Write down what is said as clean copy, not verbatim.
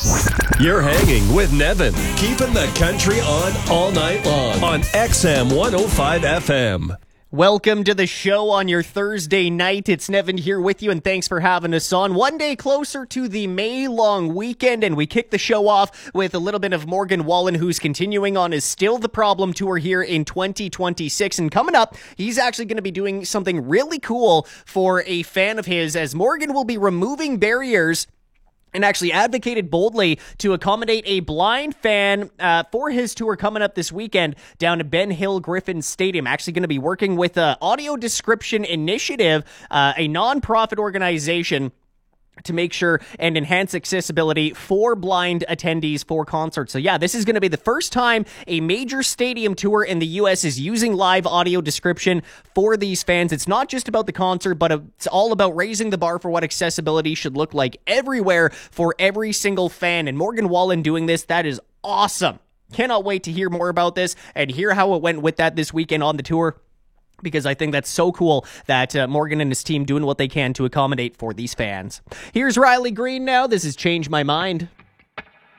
You're hanging with Nevin, keeping the country on all night long on XM 105 FM. Welcome to the show on your Thursday night. It's Nevin here with you, and thanks for having us on. One day closer to the May long weekend, and we kick the show off with a little bit of Morgan Wallen, who's continuing on his Still the Problem tour here in 2026. And coming up, he's actually going to be doing something really cool for a fan of his, as Morgan will be removing barriers and actually advocated boldly to accommodate a blind fan for his tour coming up this weekend down to Ben Hill Griffin Stadium. Actually going to be working with Audio Description Initiative, a nonprofit organization, to make sure and enhance accessibility for blind attendees for concerts. So yeah, this is going to be the first time a major stadium tour in the U.S. is using live audio description for these fans. It's not just about the concert, but it's all about raising the bar for what accessibility should look like everywhere for every single fan. And Morgan Wallen doing this, that is awesome. Cannot wait to hear more about this and hear how it went with that this weekend on the tour, because I think that's so cool that Morgan and his team doing what they can to accommodate for these fans. Here's Riley Green now. This is Change My Mind.